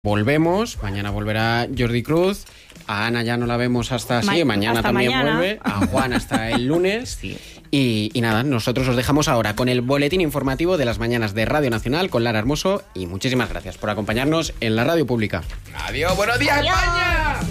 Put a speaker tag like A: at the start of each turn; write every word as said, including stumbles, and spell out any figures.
A: Volvemos, mañana volverá Jordi Cruz, a Ana ya no la vemos hasta
B: Ma-
A: sí, mañana
B: hasta
A: también
B: mañana.
A: vuelve, a Juan hasta el lunes.
C: Sí.
A: Y, y nada, nosotros os dejamos ahora con el boletín informativo de las mañanas de Radio Nacional con Lara Hermoso y muchísimas gracias por acompañarnos en la radio pública.
C: Adiós, buenos días,
B: Adiós.
C: España.